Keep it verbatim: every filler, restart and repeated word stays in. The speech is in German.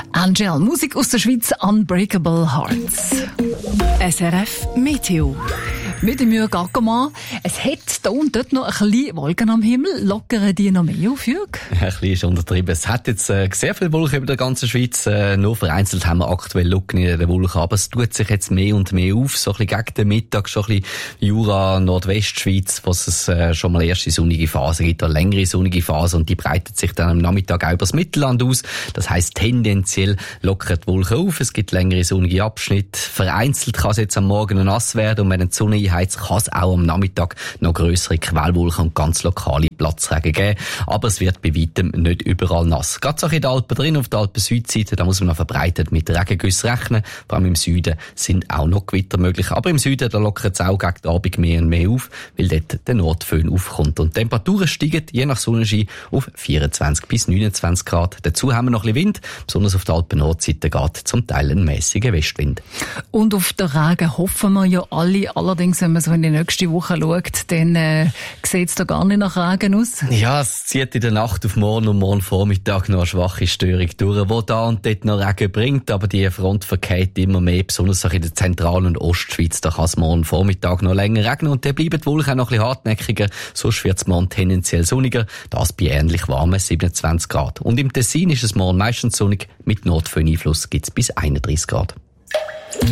Angel, Musik aus der Schweiz, Unbreakable Hearts. S R F Meteo. Mit dem Jürg Ackermann. Es hat da und dort noch ein bisschen Wolken am Himmel. Lockern die noch mehr auf, Jürg? Ein bisschen ist untertrieben. Es hat jetzt äh, sehr viele Wolken über der ganzen Schweiz. Äh, nur vereinzelt haben wir aktuell Locken in den Wolken. Aber es tut sich jetzt mehr und mehr auf. So ein bisschen gegen den Mittag, schon ein bisschen Jura, Nordwestschweiz, wo es äh, schon mal erste sonnige Phase gibt, eine längere sonnige Phase. Und die breitet sich dann am Nachmittag auch übers Mittelland aus. Das heisst, tendenziell lockern die Wolken auf. Es gibt längere sonnige Abschnitte. Vereinzelt kann es jetzt am Morgen noch nass werden. Und wenn die Sonne einheizt, kann es auch am Nachmittag noch grössere Quellwolken und ganz lokale Platzregen geben. Aber es wird bei weitem nicht überall nass. Gerade so in den Alpen drin, auf der Alpen-Südseite, da muss man noch verbreitet mit Regengüssen rechnen. Vor allem im Süden sind auch noch Gewitter möglich. Aber im Süden, da lockert es auch gegen den Abend mehr und mehr auf, weil dort der Nordföhn aufkommt. Und die Temperaturen steigen je nach Sonnenschein auf vierundzwanzig bis neunundzwanzig Grad. Dazu haben wir noch ein bisschen Wind. Besonders auf der Alpen-Nordseite geht zum Teil ein mäßiger Westwind. Und auf den Regen hoffen wir ja alle. Allerdings, wenn man so in die nächste Woche schaut, dann äh, sieht es da gar nicht nach Regen aus. Ja, es zieht in der Nacht auf morgen und morgen Vormittag noch eine schwache Störung durch, die da und dort noch Regen bringt, aber die Front verkehrt immer mehr, besonders auch in der Zentral- und Ostschweiz. Da kann es morgen Vormittag noch länger regnen und dann bleiben die Wolken auch noch ein bisschen hartnäckiger. Sonst wird es morgen tendenziell sonniger, das bei ähnlich warmen siebenundzwanzig Grad. Und im Tessin ist es morgen meistens sonnig, mit Nordföhn-Einfluss gibt es bis einunddreissig Grad.